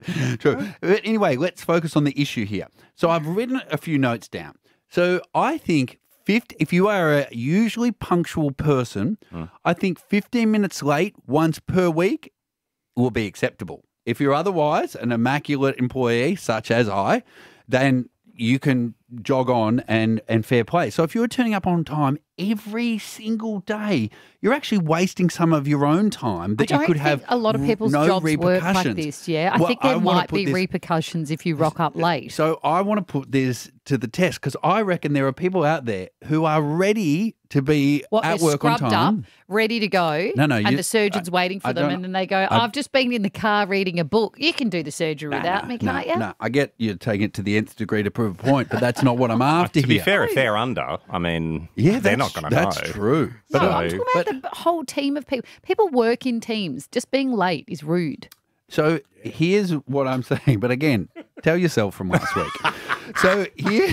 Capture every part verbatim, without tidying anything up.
True. But anyway, let's focus on the issue here. So I've written a few notes down. So I think fifty, if you are a usually punctual person, mm. I think fifteen minutes late once per week will be acceptable. If you're otherwise an immaculate employee, such as I, then you can jog on and, and fair play. So if you're turning up on time every single day, you're actually wasting some of your own time that I you could think have a lot of people's no jobs work repercussions. like this, yeah. I Well, think there I wanna might put be this- repercussions if you rock up late. So I want to put this to the test because I reckon there are people out there who are ready to be What, at they're work on scrubbed time. up, ready to go, No, no, and you- the surgeon's I- waiting for I them, don't- and then they go, I- I've just been in the car reading a book. You can do the surgery without me, no, can't you? No, I get you taking it to the nth degree to prove a point, but that's not what I'm after To be here. fair, if they're under, I mean, yeah, they're that's- not going to know. That's true. No, So- I'm talking about the whole team of people. People work in teams. Just being late is rude. So here's what I'm saying, but again, tell yourself from last week. So here,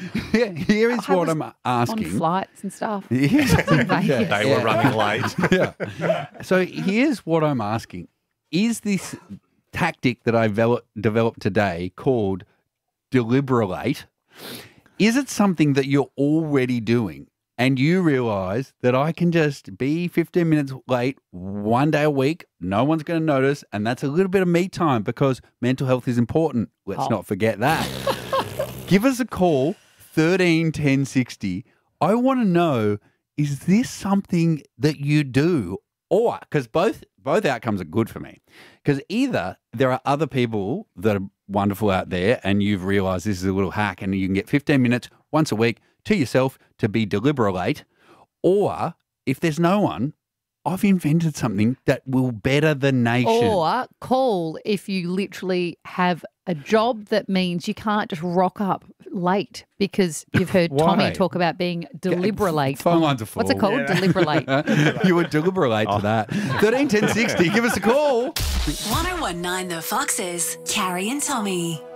here is I what was I'm asking. On flights and stuff. Yeah. Vegas. They were running late. Yeah. So here's what I'm asking. Is this tactic that I develop, developed today called deliberate, is it something that you're already doing and you realise that I can just be fifteen minutes late one day a week, no one's going to notice, and that's a little bit of me time because mental health is important. Let's Oh. not forget that. Give us a call, thirteen ten sixty. I want to know, is this something that you do? Or, because both both outcomes are good for me. Because either there are other people that are wonderful out there and you've realised this is a little hack and you can get fifteen minutes once a week to yourself to be deliberate. Or if there's no one, I've invented something that will better the nation. Or call if you literally have a job that means you can't just rock up late because you've heard Why? Tommy talk about being deliberate. Phone lines are full. What's it called? Deliberate. You would deliberate to that. thirteen ten sixty, give us a call. one oh one nine The Foxes, Carrie and Tommy.